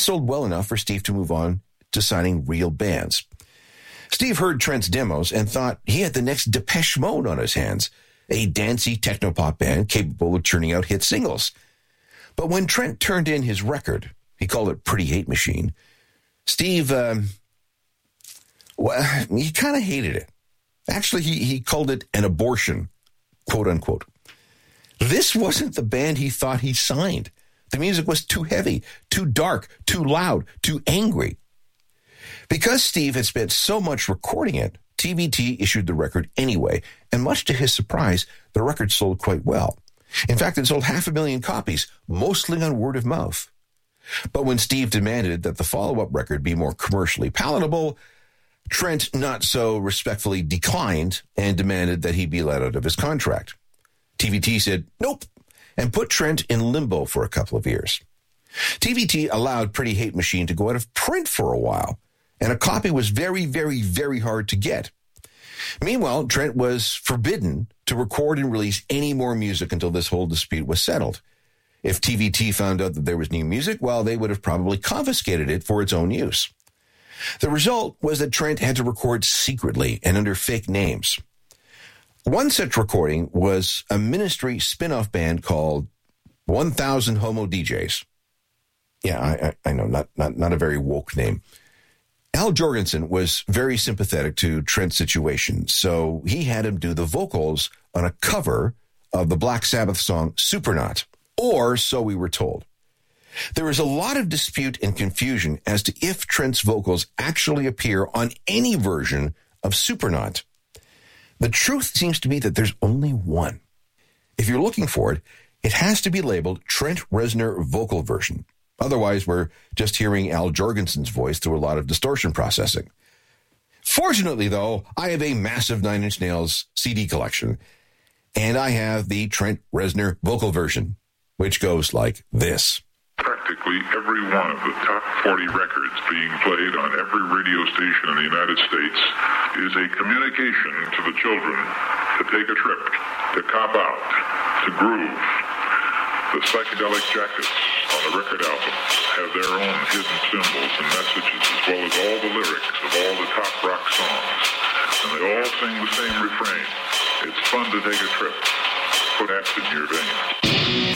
sold well enough for Steve to move on to signing real bands. Steve heard Trent's demos and thought he had the next Depeche Mode on his hands, a dancey technopop band capable of churning out hit singles. But when Trent turned in his record, he called it Pretty Hate Machine, Steve, he kind of hated it. Actually, he called it an abortion, quote unquote. This wasn't the band he thought he signed. The music was too heavy, too dark, too loud, too angry. Because Steve had spent so much recording it, TVT issued the record anyway, and much to his surprise, the record sold quite well. In fact, it sold 500,000 copies, mostly on word of mouth. But when Steve demanded that the follow-up record be more commercially palatable, Trent not so respectfully declined and demanded that he be let out of his contract. TVT said nope and put Trent in limbo for a couple of years. TVT allowed Pretty Hate Machine to go out of print for a while, and a copy was very, very, very hard to get. Meanwhile, Trent was forbidden to record and release any more music until this whole dispute was settled. If TVT found out that there was new music, well, they would have probably confiscated it for its own use. The result was that Trent had to record secretly and under fake names. One such recording was a Ministry spin-off band called 1000 Homo DJs. Yeah, I know, not a very woke name. Al Jorgensen was very sympathetic to Trent's situation, so he had him do the vocals on a cover of the Black Sabbath song Supernaut, or so we were told. There was a lot of dispute and confusion as to if Trent's vocals actually appear on any version of Supernaut. The truth seems to be that there's only one. If you're looking for it, it has to be labeled Trent Reznor vocal version. Otherwise, we're just hearing Al Jorgensen's voice through a lot of distortion processing. Fortunately, though, I have a massive Nine Inch Nails CD collection, and I have the Trent Reznor vocal version, which goes like this. Practically every one of the top 40 records being played on every radio station in the United States is a communication to the children to take a trip, to cop out, to groove. The psychedelic jackets on the record album have their own hidden symbols and messages, as well as all the lyrics of all the top rock songs. And they all sing the same refrain. It's fun to take a trip. Put acid in your veins.